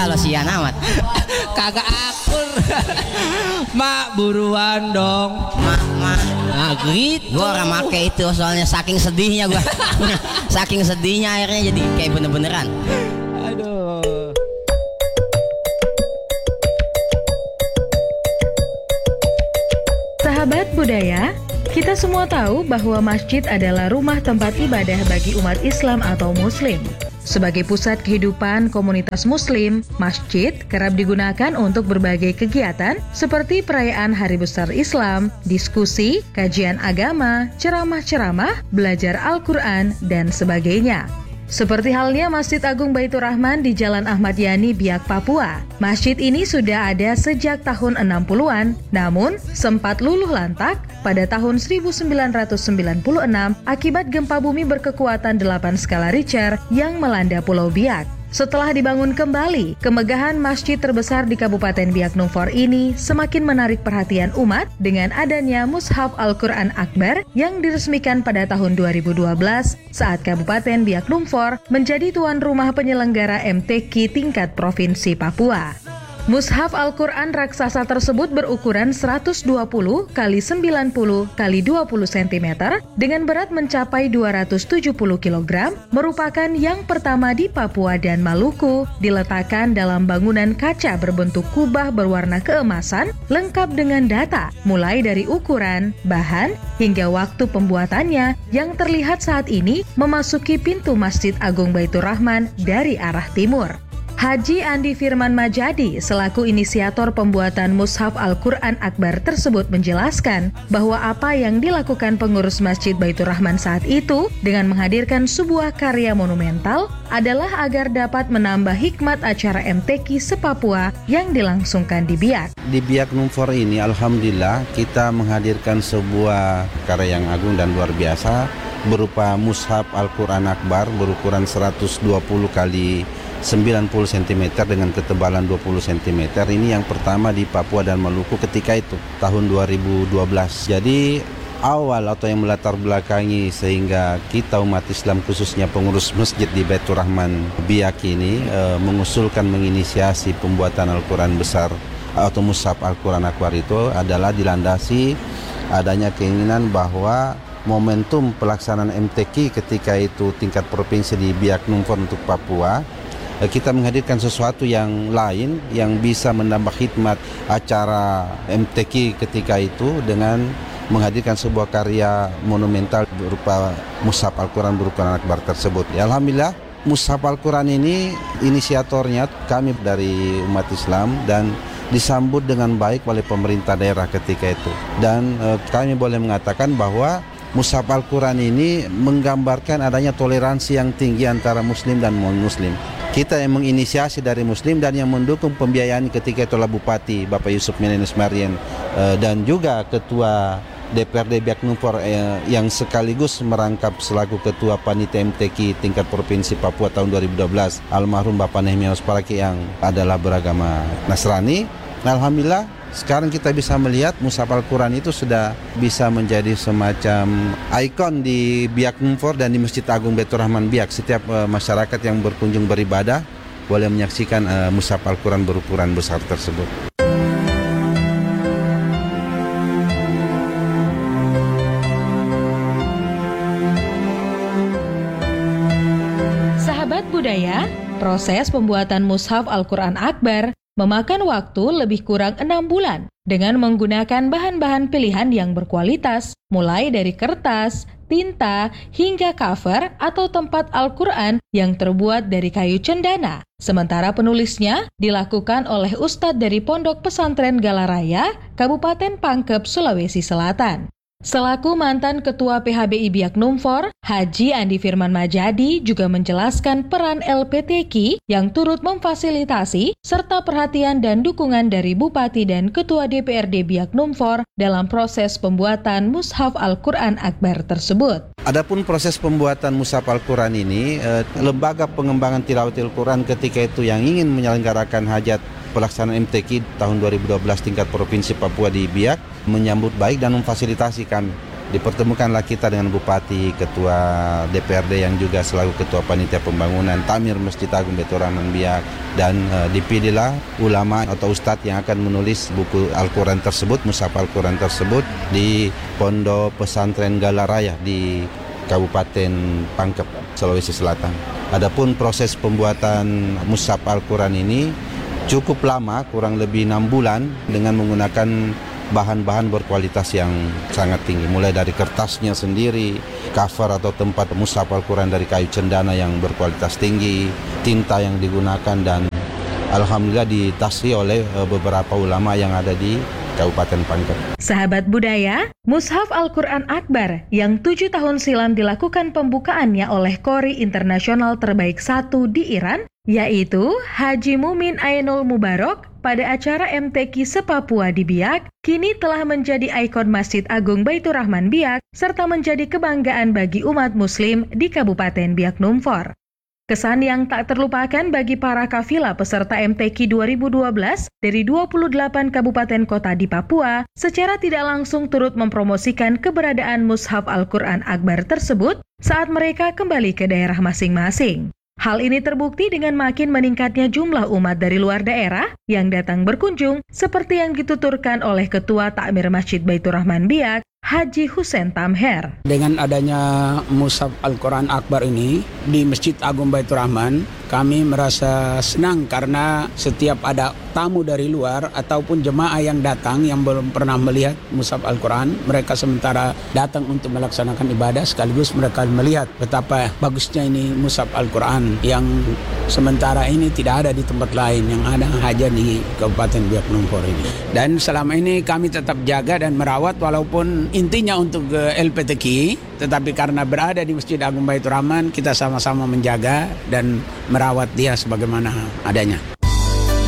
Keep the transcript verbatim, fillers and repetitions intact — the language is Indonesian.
lo sian amat. Kagak akur. Mak buruan dong. Mak, mak. Nah gitu. Gua orang make itu soalnya saking sedihnya gua. Saking sedihnya akhirnya jadi kayak bener-beneran. Aduh. Sahabat budaya, kita semua tahu bahwa masjid adalah rumah tempat ibadah bagi umat Islam atau Muslim. Sebagai pusat kehidupan komunitas Muslim, masjid kerap digunakan untuk berbagai kegiatan seperti perayaan Hari Besar Islam, diskusi, kajian agama, ceramah-ceramah, belajar Al-Quran, dan sebagainya. Seperti halnya Masjid Agung Baitur Rahman di Jalan Ahmad Yani, Biak, Papua. Masjid ini sudah ada sejak tahun enam puluhan, namun sempat luluh lantak pada tahun seribu sembilan ratus sembilan puluh enam akibat gempa bumi berkekuatan delapan skala Richter yang melanda Pulau Biak. Setelah dibangun kembali, kemegahan masjid terbesar di Kabupaten Biak Numfor ini semakin menarik perhatian umat dengan adanya Mushaf Al-Quran Akbar yang diresmikan pada tahun dua ribu dua belas saat Kabupaten Biak Numfor menjadi tuan rumah penyelenggara M T Q tingkat Provinsi Papua. Mushaf Al-Quran raksasa tersebut berukuran seratus dua puluh kali sembilan puluh kali dua puluh sentimeter dengan berat mencapai dua ratus tujuh puluh kilogram, merupakan yang pertama di Papua dan Maluku, diletakkan dalam bangunan kaca berbentuk kubah berwarna keemasan, lengkap dengan data, mulai dari ukuran, bahan, hingga waktu pembuatannya yang terlihat saat ini memasuki pintu Masjid Agung Baitur Rahman dari arah timur. Haji Andi Firman Majadi selaku inisiator pembuatan Mushaf Al-Quran Akbar tersebut menjelaskan bahwa apa yang dilakukan pengurus Masjid Baitur Rahman saat itu dengan menghadirkan sebuah karya monumental adalah agar dapat menambah hikmat acara M T Q se-Papua yang dilangsungkan di Biak. Di Biak Numfor ini alhamdulillah kita menghadirkan sebuah karya yang agung dan luar biasa berupa Mushaf Al-Quran Akbar berukuran seratus dua puluh kali sembilan puluh sentimeter dengan ketebalan dua puluh sentimeter. Ini yang pertama di Papua dan Maluku ketika itu tahun dua ribu dua belas. Jadi awal atau yang melatar belakangi sehingga kita umat Islam khususnya pengurus masjid di Baitur Rahman Biak ini e, mengusulkan menginisiasi pembuatan Al-Quran besar atau Mushaf Al-Quran Akbar itu adalah dilandasi adanya keinginan bahwa momentum pelaksanaan M T Q ketika itu tingkat provinsi di Biak Numfor untuk Papua, kita menghadirkan sesuatu yang lain yang bisa menambah hikmat acara M T Q ketika itu dengan menghadirkan sebuah karya monumental berupa Mushaf Al-Quran berukuran akbar tersebut. Ya, alhamdulillah Mushaf Al-Quran ini inisiatornya kami dari umat Islam dan disambut dengan baik oleh pemerintah daerah ketika itu. Dan eh, kami boleh mengatakan bahwa Mushaf Al-Quran ini menggambarkan adanya toleransi yang tinggi antara Muslim dan non-Muslim. Kita yang menginisiasi dari Muslim dan yang mendukung pembiayaan ketika itulah Bupati Bapak Yusuf Menenis Marian dan juga Ketua D P R D Biak Numfor yang sekaligus merangkap selaku Ketua Panitia M T Q tingkat Provinsi Papua tahun dua ribu dua belas almarhum Bapak Nehemia Usparaki yang adalah beragama Nasrani. Alhamdulillah sekarang kita bisa melihat Mushaf Al-Quran itu sudah bisa menjadi semacam ikon di Biak Numfor dan di Masjid Agung Baitur Rahman Biak. Setiap uh, masyarakat yang berkunjung beribadah boleh menyaksikan uh, Mushaf Al-Quran berukuran besar tersebut. Sahabat budaya, proses pembuatan Mushaf Al-Quran Akbar memakan waktu lebih kurang enam bulan dengan menggunakan bahan-bahan pilihan yang berkualitas, mulai dari kertas, tinta, hingga cover atau tempat Al-Quran yang terbuat dari kayu cendana. Sementara penulisnya dilakukan oleh Ustadz dari Pondok Pesantren Galaraya, Kabupaten Pangkep, Sulawesi Selatan. Selaku mantan Ketua P H B I Biak Numfor, Haji Andi Firman Majadi juga menjelaskan peran L P T Q yang turut memfasilitasi serta perhatian dan dukungan dari Bupati dan Ketua D P R D Biak Numfor dalam proses pembuatan Mushaf Al-Quran Akbar tersebut. Adapun proses pembuatan Mushaf Al-Quran ini, eh, Lembaga Pengembangan Tilawatil Quran ketika itu yang ingin menyelenggarakan hajat pelaksanaan M T Q tahun dua ribu dua belas tingkat Provinsi Papua di Biak menyambut baik dan memfasilitasi kami. Dipertemukanlah kita dengan Bupati, Ketua D P R D yang juga selaku Ketua Panitia Pembangunan, Takmir Masjid Agung Baitur Rahman Biak, dan uh, dipilihlah ulama atau ustadz yang akan menulis buku Al-Quran tersebut, mushaf Al-Quran tersebut di Pondok Pesantren Galaraya di Kabupaten Pangkep, Sulawesi Selatan. Adapun proses pembuatan mushaf Al-Quran ini cukup lama, kurang lebih enam bulan dengan menggunakan bahan-bahan berkualitas yang sangat tinggi, mulai dari kertasnya sendiri, cover atau tempat mushaf Al-Quran dari kayu cendana yang berkualitas tinggi, tinta yang digunakan, dan alhamdulillah ditasri oleh beberapa ulama yang ada di Kabupaten Pangkep. Sahabat budaya, Mushaf Al-Quran Akbar yang tujuh tahun silam dilakukan pembukaannya oleh Qori Internasional terbaik satu di Iran, yaitu Haji Mumin Ainul Mubarok pada acara M T Q se-Papua di Biak, kini telah menjadi ikon Masjid Agung Baitur Rahman Biak, serta menjadi kebanggaan bagi umat muslim di Kabupaten Biak Numfor. Kesan yang tak terlupakan bagi para kafilah peserta M T Q dua ribu dua belas dari dua puluh delapan kabupaten kota di Papua secara tidak langsung turut mempromosikan keberadaan Mushaf Al-Quran Akbar tersebut saat mereka kembali ke daerah masing-masing. Hal ini terbukti dengan makin meningkatnya jumlah umat dari luar daerah yang datang berkunjung seperti yang dituturkan oleh Ketua Takmir Masjid Baitur Rahman Biak, Haji Husein Tamher. Dengan adanya Mushaf Al-Quran Akbar ini di Masjid Agung Baitur Rahman, kami merasa senang karena setiap ada tamu dari luar ataupun jemaah yang datang yang belum pernah melihat Mushaf Al-Quran, mereka sementara datang untuk melaksanakan ibadah sekaligus mereka melihat betapa bagusnya ini Mushaf Al-Quran yang sementara ini tidak ada di tempat lain, yang ada hanya di Kabupaten Biak Numfor ini. Dan selama ini kami tetap jaga dan merawat walaupun intinya untuk L P T Q, tetapi karena berada di Masjid Agung Baitur Rahman, kita sama-sama menjaga dan merawat dia sebagaimana adanya.